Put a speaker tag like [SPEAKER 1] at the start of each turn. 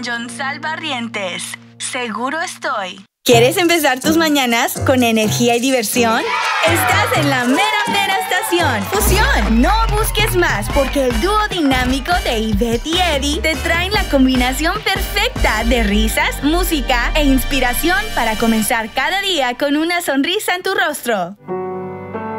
[SPEAKER 1] con Yonsal Barrientos. Seguro estoy.
[SPEAKER 2] ¿Quieres empezar tus mañanas con energía y diversión? Estás en la mera estación. ¡Fusión! No busques más, porque el dúo dinámico de Ivette y Eddie te traen la combinación perfecta de risas, música e inspiración para comenzar cada día con una sonrisa en tu rostro.